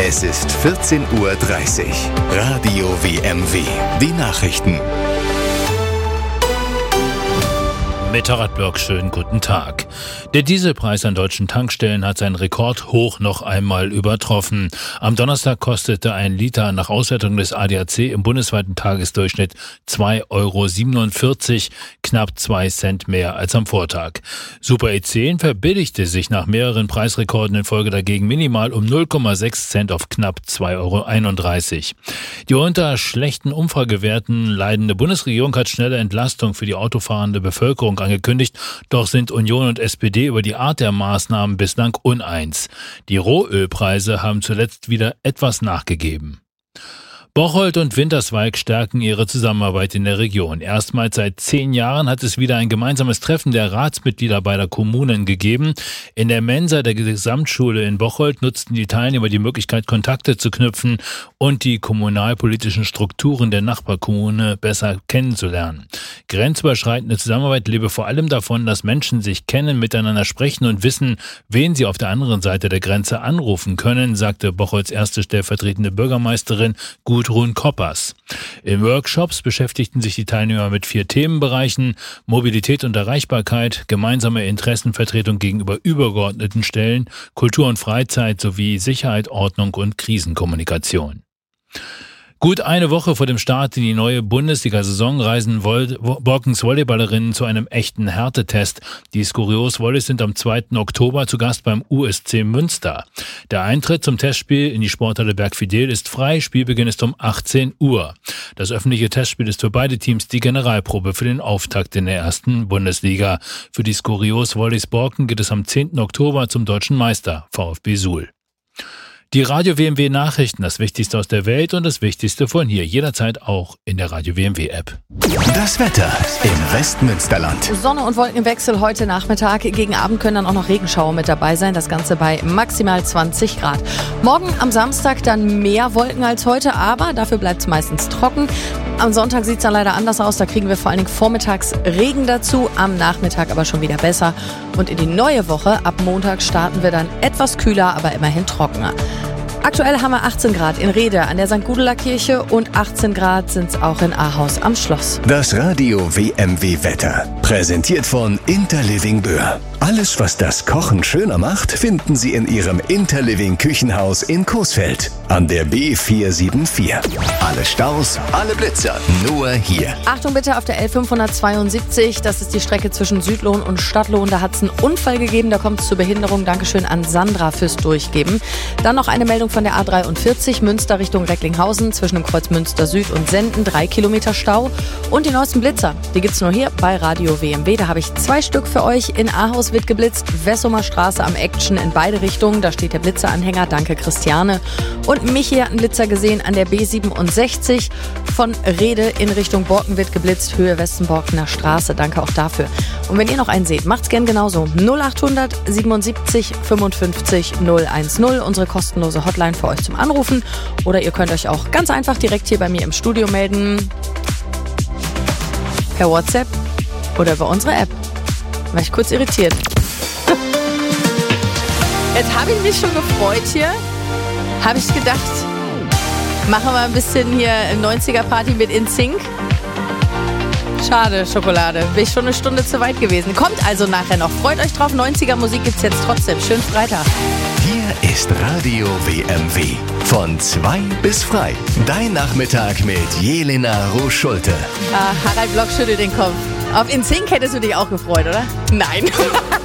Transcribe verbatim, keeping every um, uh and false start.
Es ist vierzehn Uhr dreißig. Radio W M W. Die Nachrichten. Mit Harald schönen guten Tag. Der Dieselpreis an deutschen Tankstellen hat seinen Rekordhoch noch einmal übertroffen. Am Donnerstag kostete ein Liter nach Auswertung des A D A C im bundesweiten Tagesdurchschnitt zwei Euro siebenundvierzig, knapp zwei Cent mehr als am Vortag. Super E zehn verbilligte sich nach mehreren Preisrekorden in Folge dagegen minimal um null Komma sechs Cent auf knapp zwei Euro einunddreißig. Die unter schlechten Umfragewerten leidende Bundesregierung hat schnelle Entlastung für die autofahrende Bevölkerung angekündigt, doch sind Union und S P D über die Art der Maßnahmen bislang uneins. Die Rohölpreise haben zuletzt wieder etwas nachgegeben. Bocholt und Winterswijk stärken ihre Zusammenarbeit in der Region. Erstmals seit zehn Jahren hat es wieder ein gemeinsames Treffen der Ratsmitglieder beider Kommunen gegeben. In der Mensa der Gesamtschule in Bocholt nutzten die Teilnehmer die Möglichkeit, Kontakte zu knüpfen und die kommunalpolitischen Strukturen der Nachbarkommune besser kennenzulernen. Grenzüberschreitende Zusammenarbeit lebe vor allem davon, dass Menschen sich kennen, miteinander sprechen und wissen, wen sie auf der anderen Seite der Grenze anrufen können, sagte Bocholts erste stellvertretende Bürgermeisterin Gudrun Koppers. In Workshops beschäftigten sich die Teilnehmer mit vier Themenbereichen: Mobilität und Erreichbarkeit, gemeinsame Interessenvertretung gegenüber übergeordneten Stellen, Kultur und Freizeit sowie Sicherheit, Ordnung und Krisenkommunikation. Gut eine Woche vor dem Start in die neue Bundesliga-Saison reisen Vol- Borkens Volleyballerinnen zu einem echten Härtetest. Die Skurios Volleys sind am zweiten Oktober zu Gast beim U S C Münster. Der Eintritt zum Testspiel in die Sporthalle Bergfidel ist frei. Spielbeginn ist um achtzehn Uhr. Das öffentliche Testspiel ist für beide Teams die Generalprobe für den Auftakt in der ersten Bundesliga. Für die Skurios Volleys Borken geht es am zehnten Oktober zum deutschen Meister VfB Suhl. Die Radio W M W Nachrichten, das Wichtigste aus der Welt und das Wichtigste von hier, jederzeit auch in der Radio W M W App. Das Wetter im Westmünsterland. Sonne und Wolkenwechsel heute Nachmittag. Gegen Abend können dann auch noch Regenschauer mit dabei sein. Das Ganze bei maximal zwanzig Grad. Morgen am Samstag dann mehr Wolken als heute, aber dafür bleibt es meistens trocken. Am Sonntag sieht es dann leider anders aus. Da kriegen wir vor allen Dingen vormittags Regen dazu, am Nachmittag aber schon wieder besser. Und in die neue Woche, ab Montag, starten wir dann etwas kühler, aber immerhin trockener. Aktuell haben wir achtzehn Grad in Rhede an der Sankt Gudula Kirche und achtzehn Grad sind es auch in Ahaus am Schloss. Das Radio W M W Wetter. Präsentiert von Interliving Böhr. Alles, was das Kochen schöner macht, finden Sie in Ihrem Interliving Küchenhaus in Coesfeld an der B vier sieben vier. Alle Staus, alle Blitzer, nur hier. Achtung bitte auf der L fünfhundertzweiundsiebzig, das ist die Strecke zwischen Südlohn und Stadtlohn. Da hat es einen Unfall gegeben, da kommt es zur Behinderung. Dankeschön an Sandra fürs Durchgeben. Dann noch eine Meldung von der A dreiundvierzig, Münster Richtung Recklinghausen, zwischen dem Kreuz Münster Süd und Senden, drei Kilometer Stau. Und die neuesten Blitzer, die gibt's nur hier bei Radio W M W. Da habe ich zwei Stück für euch. In Ahaus wird geblitzt, Wessumer Straße am Action in beide Richtungen. Da steht der Blitzeranhänger, danke Christiane. Und Michi hat einen Blitzer gesehen an der B siebenundsechzig. Von Rhede in Richtung Borken wird geblitzt, Höhe Westenborkener Straße. Danke auch dafür. Und wenn ihr noch einen seht, macht's gern genauso. null achthundert siebenundsiebzig fünfundfünfzig null eins null, unsere kostenlose Hotline für euch zum Anrufen. Oder ihr könnt euch auch ganz einfach direkt hier bei mir im Studio melden. Per WhatsApp oder über unsere App. War ich kurz irritiert. Jetzt habe ich mich schon gefreut hier. Habe ich gedacht, machen wir ein bisschen hier neunziger-Party mit InSync. Schade, Schokolade. Bin ich schon eine Stunde zu weit gewesen. Kommt also nachher noch. Freut euch drauf. neunziger-Musik gibt's jetzt trotzdem. Schönen Freitag. Hier ist Radio W M W. Von zwei bis frei. Dein Nachmittag mit Jelena Roos-Schulte. Ah, Harald Block schüttelt den Kopf. Auf InSync hättest du dich auch gefreut, oder? Nein.